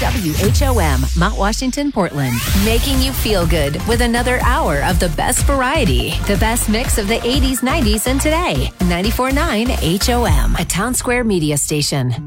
WHOM, Mount Washington, Portland. Making you feel good with another hour of the best variety. The best mix of the 80s, 90s, and today. 94.9 HOM, a Town Square media station.